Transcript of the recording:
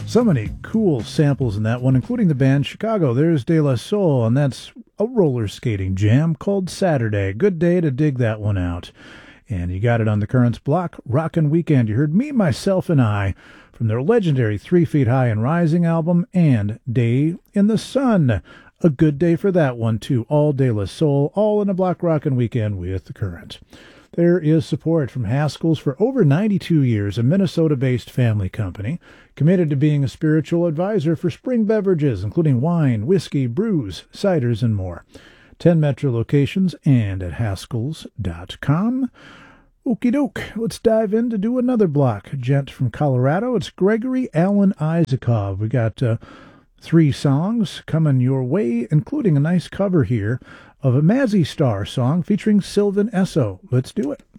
So many cool samples in that one, including the band Chicago. There's De La Soul, and that's a roller skating jam called Saturday. Good day to dig that one out. And you got it on the Currents block, Rockin' Weekend. You heard Me, Myself, and I from their legendary 3 Feet High and Rising album and Day in the Sun. A good day for that one, too. All De La Soul, all in a block Rockin' Weekend with the Current. There is support from Haskell's for over 92 years, a Minnesota-based family company committed to being a spiritual advisor for spring beverages, including wine, whiskey, brews, ciders, and more. 10 Metro locations and at Haskells.com. Okie doke, let's dive in to do another block. A gent from Colorado, it's Gregory Alan Isakov. We got 3 songs coming your way, including a nice cover here of a Mazzy Star song featuring Sylvan Esso. Let's do it.